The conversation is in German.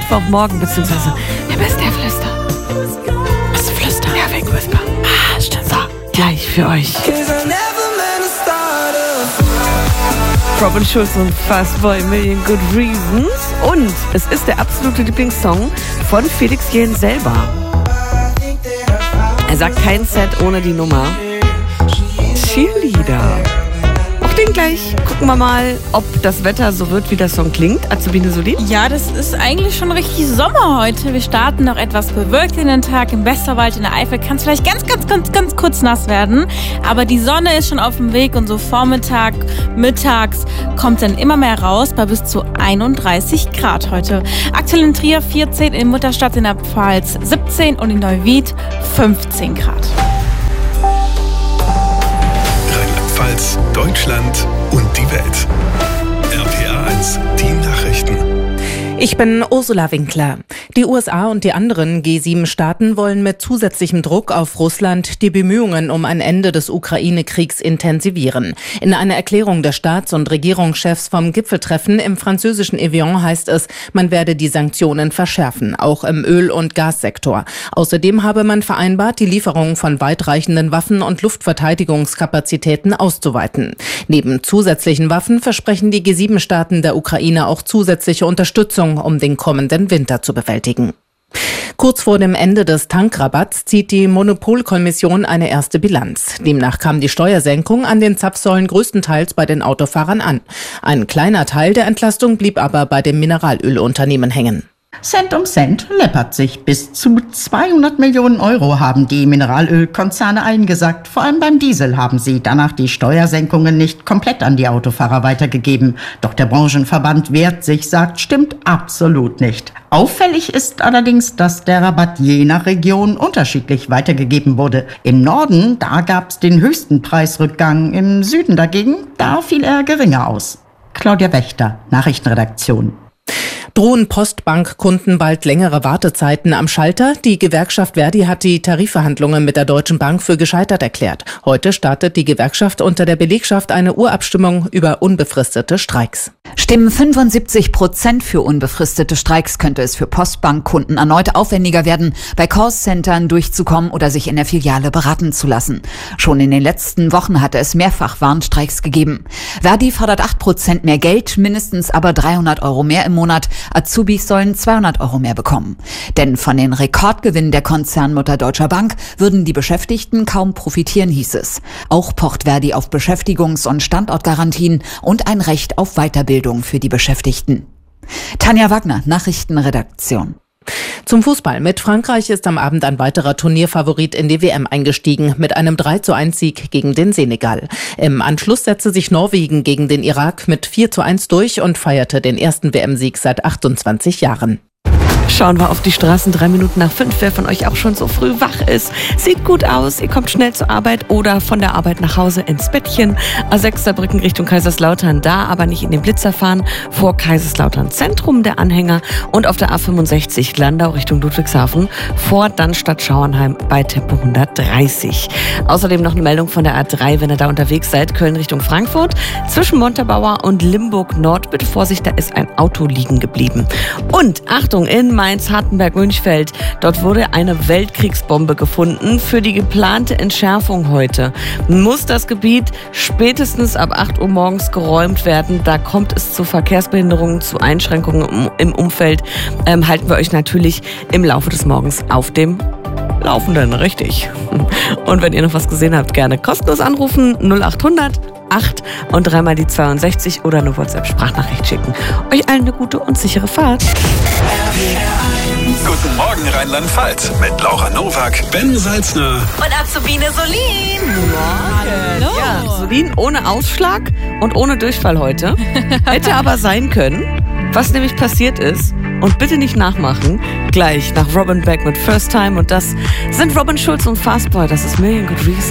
Mittwochmorgen, beziehungsweise im SDR-Flüster. Was Flüster? Ja, wegen Whisper. Ah, stimmt. So, gleich für euch. Robin Schulz und Fastboy, Million Good Reasons. Und es ist der absolute Lieblingssong von Felix Jähn selber. Er sagt kein Set ohne die Nummer. Cheerleader. Auch den gleich. Gucken wir mal, ob das Wetter so wird, wie der Song klingt. Azubine Solin? Ja, das ist eigentlich schon richtig Sommer heute. Wir starten noch etwas bewölkt in den Tag. Im Westerwald in der Eifel kann es vielleicht ganz kurz nass werden. Aber die Sonne ist schon auf dem Weg und so Vormittag, mittags kommt dann immer mehr raus bei bis zu 31 Grad heute. Aktuell in Trier 14, in Mutterstadt in der Pfalz 17 und in Neuwied 15 Grad. Rheinland-Pfalz, Deutschland und die Welt. RPA 1, die Nachrichten. Ich bin Ursula Winkler. Die USA und die anderen G7-Staaten wollen mit zusätzlichem Druck auf Russland die Bemühungen um ein Ende des Ukraine-Kriegs intensivieren. In einer Erklärung der Staats- und Regierungschefs vom Gipfeltreffen im französischen Evian heißt es, man werde die Sanktionen verschärfen, auch im Öl- und Gassektor. Außerdem habe man vereinbart, die Lieferung von weitreichenden Waffen und Luftverteidigungskapazitäten auszuweiten. Neben zusätzlichen Waffen versprechen die G7-Staaten der Ukraine auch zusätzliche Unterstützung, um den kommenden Winter zu bewältigen. Kurz vor dem Ende des Tankrabatts zieht die Monopolkommission eine erste Bilanz. Demnach kam die Steuersenkung an den Zapfsäulen größtenteils bei den Autofahrern an. Ein kleiner Teil der Entlastung blieb aber bei dem Mineralölunternehmen hängen. Cent um Cent läppert sich. Bis zu 200 Millionen Euro haben die Mineralölkonzerne eingesackt. Vor allem beim Diesel haben sie danach die Steuersenkungen nicht komplett an die Autofahrer weitergegeben. Doch der Branchenverband wehrt sich, sagt, stimmt absolut nicht. Auffällig ist allerdings, dass der Rabatt je nach Region unterschiedlich weitergegeben wurde. Im Norden, da gab es den höchsten Preisrückgang. Im Süden dagegen, da fiel er geringer aus. Claudia Wächter, Nachrichtenredaktion. Drohen Postbankkunden bald längere Wartezeiten am Schalter? Die Gewerkschaft Verdi hat die Tarifverhandlungen mit der Deutschen Bank für gescheitert erklärt. Heute startet die Gewerkschaft unter der Belegschaft eine Urabstimmung über unbefristete Streiks. Stimmen 75% für unbefristete Streiks, könnte es für Postbankkunden erneut aufwendiger werden, bei Callcentern durchzukommen oder sich in der Filiale beraten zu lassen. Schon in den letzten Wochen hatte es mehrfach Warnstreiks gegeben. Verdi fordert 8% mehr Geld, mindestens aber 300 Euro mehr im Monat. Azubis sollen 200 Euro mehr bekommen. Denn von den Rekordgewinnen der Konzernmutter Deutscher Bank würden die Beschäftigten kaum profitieren, hieß es. Auch pocht Verdi auf Beschäftigungs- und Standortgarantien und ein Recht auf Weiterbildung für die Beschäftigten. Tanja Wagner, Nachrichtenredaktion. Zum Fußball. Mit Frankreich ist am Abend ein weiterer Turnierfavorit in die WM eingestiegen, mit einem 3:1-Sieg gegen den Senegal. Im Anschluss setzte sich Norwegen gegen den Irak mit 4:1 durch und feierte den ersten WM-Sieg seit 28 Jahren. Schauen wir auf die Straßen, 3 Minuten nach 5. Wer von euch auch schon so früh wach ist, sieht gut aus. Ihr kommt schnell zur Arbeit oder von der Arbeit nach Hause ins Bettchen. A6 Saarbrücken Richtung Kaiserslautern, da aber nicht in den Blitzer fahren. Vor Kaiserslautern Zentrum der Anhänger und auf der A65 Landau Richtung Ludwigshafen vor Dannstatt Schauernheim bei Tempo 130. Außerdem noch eine Meldung von der A3, wenn ihr da unterwegs seid, Köln Richtung Frankfurt. Zwischen Montabaur und Limburg Nord, bitte Vorsicht, da ist ein Auto liegen geblieben. Und Achtung, in Mainz-Hartenberg-Münchfeld. Dort wurde eine Weltkriegsbombe gefunden. Für die geplante Entschärfung heute muss das Gebiet spätestens ab 8 Uhr morgens geräumt werden. Da kommt es zu Verkehrsbehinderungen, zu Einschränkungen im Umfeld. Halten wir euch natürlich im Laufe des Morgens auf dem Laufenden, richtig. Und wenn ihr noch was gesehen habt, gerne kostenlos anrufen, 0800 8 und dreimal die 62 oder eine WhatsApp-Sprachnachricht schicken. Euch allen eine gute und sichere Fahrt. Guten Morgen Rheinland-Pfalz mit Laura Nowak, Ben Salzner Und Azubine Solin. Hallo. Ja, Solin ohne Ausschlag und ohne Durchfall heute. Hätte aber sein können. Was nämlich passiert ist, und bitte nicht nachmachen, gleich nach Robin Beck mit First Time. Und das sind Robin Schulz und Fastboy. Das ist Million Good Reasons.